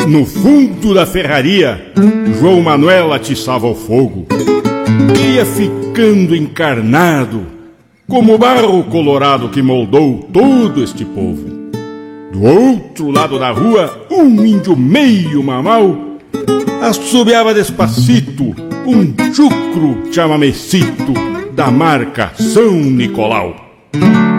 No fundo da ferraria, João Manuel atiçava o fogo. Ia ficando encarnado, como o barro colorado que moldou todo este povo. Do outro lado da rua, um índio meio mamal assobiava despacito um chucro chamamecito da marca São Nicolau.